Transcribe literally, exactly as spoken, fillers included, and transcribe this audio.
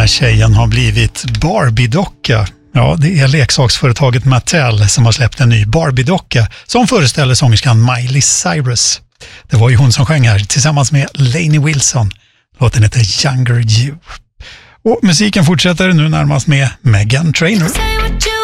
tjejen har blivit Barbie-docka. Ja, det är leksaksföretaget Mattel som har släppt en ny Barbie-docka som föreställer sångerskan Miley Cyrus. Det var ju hon som sjöng här tillsammans med Lainey Wilson. Låten heter Younger You. Och musiken fortsätter nu närmast med Meghan Trainor.